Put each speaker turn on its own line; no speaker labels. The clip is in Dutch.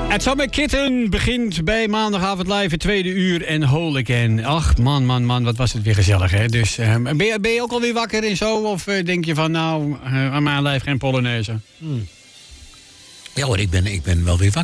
Atomic Kitten begint bij maandagavond live het 2e uur en Whole Again. Ach, man, wat was het weer gezellig, hè? Dus ben je ook alweer wakker en zo? Of denk je van, nou, aan mijn lijf geen Polonaise?
Ja hoor, ik ben wel weer wakker.